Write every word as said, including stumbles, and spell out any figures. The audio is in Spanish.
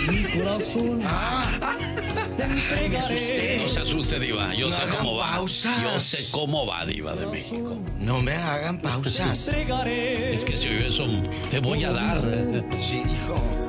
mi corazón. Ah, me asusté. No se asuste, Diva. Yo No sé hagan cómo va. pausas. Yo sé cómo va, Diva de México. No me hagan pausas. Entregaré. Es que si oye eso, te voy a dar. Sí, hijo.